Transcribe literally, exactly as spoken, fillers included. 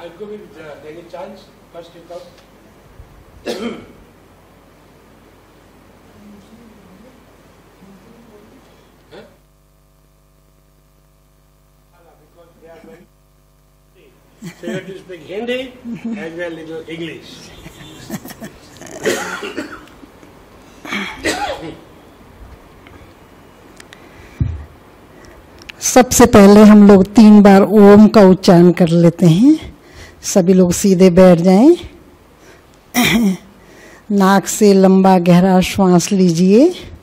I'll go with uh, any chance. First you come. Huh? Because they are very. So you have to speak Hindi as well as English. सबसे पहले हम लोग तीन बार ओम का उच्चारण कर लेते हैं। सभी लोग सीधे बैठ जाएं। नाक से लंबा गहरा श्वास लीजिए।